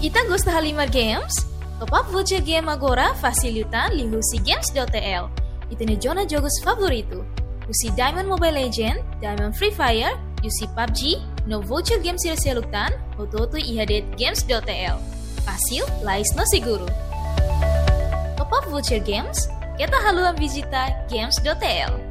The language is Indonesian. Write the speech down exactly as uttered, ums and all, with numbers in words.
Ita gosta Halimar Games? Top up voucher game agora facilitan li husi games.tl. Ita ne jona jogos favorito. Usi Diamond Mobile Legend, Diamond Free Fire, usi P U B G, no voucher game sila-silutan, ototo ihadet games.tl. Fasil, lais no seguro. Top up voucher games, kita haluan visita games.tl.